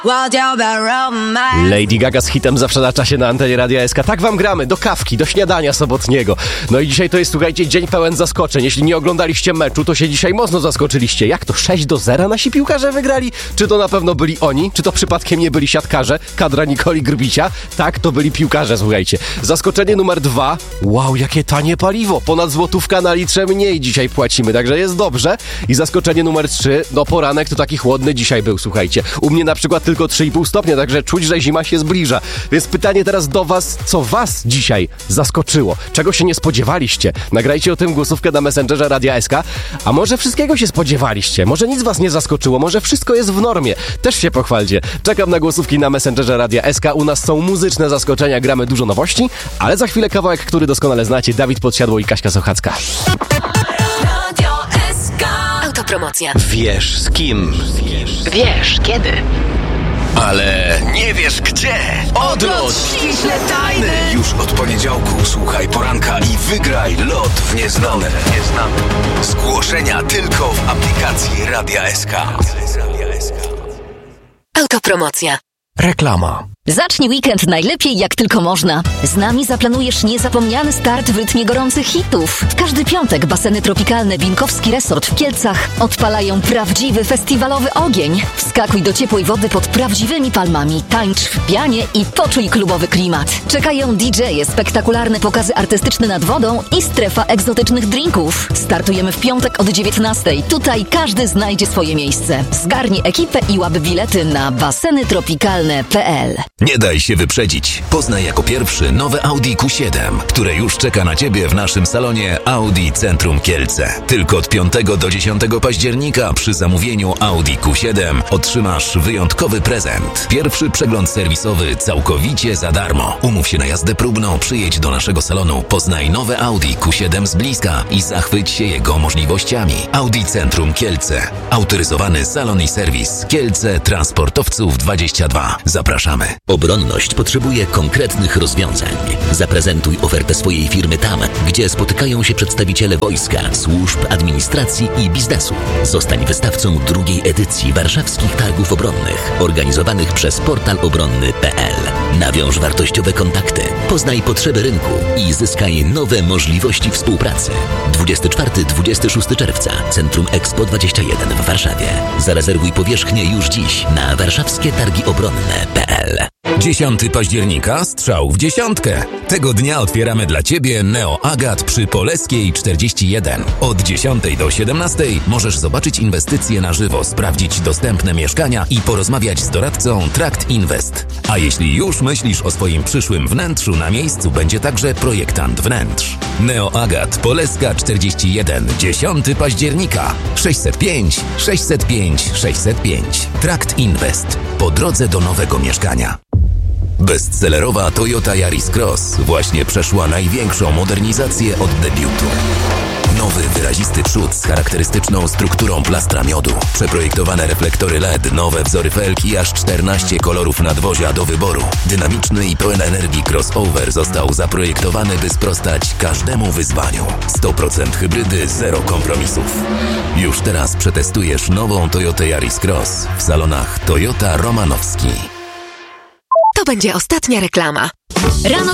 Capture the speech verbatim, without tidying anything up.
Lady Gaga z hitem zawsze na czasie na antenie Radia S K. Tak wam gramy, do kawki, do śniadania sobotniego. No i dzisiaj to jest, słuchajcie, dzień pełen zaskoczeń. Jeśli nie oglądaliście meczu, to się dzisiaj mocno zaskoczyliście. Jak to, sześć do zera nasi piłkarze wygrali? Czy to na pewno byli oni? Czy to przypadkiem nie byli siatkarze? Kadra Nikoli Grbicia? Tak, to byli piłkarze, słuchajcie. Zaskoczenie numer dwa. Wow, jakie tanie paliwo. Ponad złotówka na litrze mniej dzisiaj płacimy, także jest dobrze. I zaskoczenie numer trzy. No poranek to taki chłodny dzisiaj był, słuchajcie. U mnie na przykład tylko trzy i pół stopnia, także czuć, że zima się zbliża. Więc pytanie teraz do was, co was dzisiaj zaskoczyło? Czego się nie spodziewaliście? Nagrajcie o tym głosówkę na Messengerze Radia S K. A może wszystkiego się spodziewaliście? Może nic was nie zaskoczyło? Może wszystko jest w normie? Też się pochwalcie. Czekam na głosówki na Messengerze Radia S K. U nas są muzyczne zaskoczenia, gramy dużo nowości, ale za chwilę kawałek, który doskonale znacie. Dawid Podsiadło i Kaśka Sochacka. Radio S K. Autopromocja. Wiesz z kim? Wiesz kiedy? Ale nie wiesz gdzie. Odlot ściśle tajny. Już od poniedziałku słuchaj poranka i wygraj lot w nieznane. Zgłoszenia tylko w aplikacji Radia S K. Autopromocja. Reklama. Zacznij weekend najlepiej jak tylko można. Z nami zaplanujesz niezapomniany start w rytmie gorących hitów. W każdy piątek baseny tropikalne Binkowski Resort w Kielcach odpalają prawdziwy festiwalowy ogień. Wskakuj do ciepłej wody pod prawdziwymi palmami, tańcz w pianie i poczuj klubowy klimat. Czekają D J-e, spektakularne pokazy artystyczne nad wodą i strefa egzotycznych drinków. Startujemy w piątek od dziewiętnastej. Tutaj każdy znajdzie swoje miejsce. Zgarnij ekipę i łap bilety na baseny tropikalne kropka p l. Nie daj się wyprzedzić. Poznaj jako pierwszy nowe Audi Q siedem, które już czeka na Ciebie w naszym salonie Audi Centrum Kielce. Tylko od piątego do dziesiątego października przy zamówieniu Audi Q siedem otrzymasz wyjątkowy prezent. Pierwszy przegląd serwisowy całkowicie za darmo. Umów się na jazdę próbną, przyjedź do naszego salonu, poznaj nowe Audi Q siedem z bliska i zachwyć się jego możliwościami. Audi Centrum Kielce. Autoryzowany salon i serwis. Kielce Transportowców dwadzieścia dwa. Zapraszamy. Obronność potrzebuje konkretnych rozwiązań. Zaprezentuj ofertę swojej firmy tam, gdzie spotykają się przedstawiciele wojska, służb, administracji i biznesu. Zostań wystawcą drugiej edycji warszawskich targów obronnych, organizowanych przez portal obronny kropka p l. Nawiąż wartościowe kontakty, poznaj potrzeby rynku i zyskaj nowe możliwości współpracy. dwudziestego czwartego do dwudziestego szóstego czerwca Centrum Expo dwadzieścia jeden w Warszawie. Zarezerwuj powierzchnię już dziś na warszawskie targi obronne kropka p l. dziesiątego października strzał w dziesiątkę. Tego dnia otwieramy dla Ciebie Neo Agat przy Poleskiej czterdzieści jeden. Od dziesiątej do siedemnastej możesz zobaczyć inwestycje na żywo, sprawdzić dostępne mieszkania i porozmawiać z doradcą Trakt Invest. A jeśli już myślisz o swoim przyszłym wnętrzu, na miejscu będzie także projektant wnętrz. Neo Agat Poleska czterdzieści jeden. dziesiątego października. sześćset pięć sześćset pięć sześćset pięć. Trakt Invest. Po drodze do nowego mieszkania. Bestsellerowa Toyota Yaris Cross właśnie przeszła największą modernizację od debiutu. Nowy, wyrazisty przód z charakterystyczną strukturą plastra miodu. Przeprojektowane reflektory L E D, nowe wzory felg i aż czternaście kolorów nadwozia do wyboru. Dynamiczny i pełen energii crossover został zaprojektowany, by sprostać każdemu wyzwaniu. sto procent hybrydy, zero kompromisów. Już teraz przetestujesz nową Toyotę Yaris Cross w salonach Toyota Romanowski. To będzie ostatnia reklama. Rano